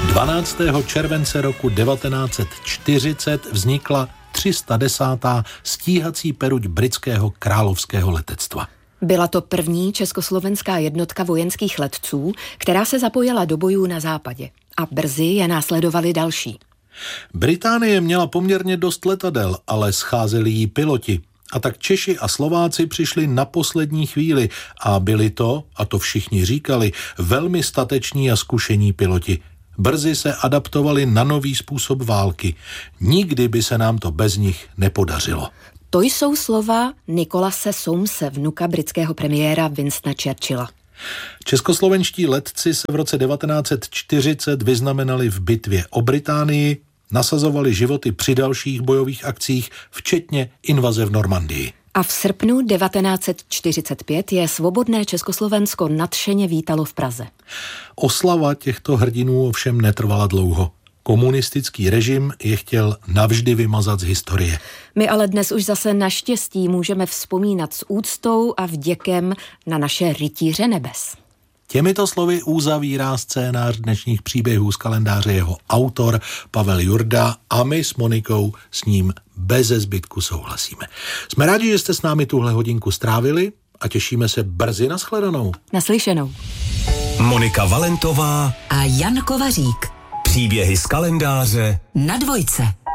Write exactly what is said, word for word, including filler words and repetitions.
dvanáctého července roku devatenáct set čtyřicet vznikla tři sta desátá stíhací peruť britského královského letectva. Byla to první československá jednotka vojenských letců, která se zapojila do bojů na západě. A brzy je následovali další. Británie měla poměrně dost letadel, ale scházeli jí piloti. A tak Češi a Slováci přišli na poslední chvíli a byli to, a to všichni říkali, velmi stateční a zkušení piloti. Brzy se adaptovali na nový způsob války. Nikdy by se nám to bez nich nepodařilo. To jsou slova Nicolase Soamese, vnuka britského premiéra Winstona Churchilla. Českoslovenští letci se v roce devatenáct set čtyřicet vyznamenali v bitvě o Británii, nasazovali životy při dalších bojových akcích, včetně invaze v Normandii. A v srpnu devatenáct set čtyřicet pět je svobodné Československo nadšeně vítalo v Praze. Oslava těchto hrdinů ovšem netrvala dlouho. Komunistický režim je chtěl navždy vymazat z historie. My ale dnes už zase naštěstí můžeme vzpomínat s úctou a vděkem na naše rytíře nebes. Těmito slovy uzavírá scénář dnešních příběhů z kalendáře jeho autor Pavel Jurda a my s Monikou s ním beze zbytku souhlasíme. Jsme rádi, že jste s námi tuhle hodinku strávili a těšíme se brzy na shledanou. Naslyšenou. Monika Valentová a Jan Kovařík. Příběhy z kalendáře na Dvojce.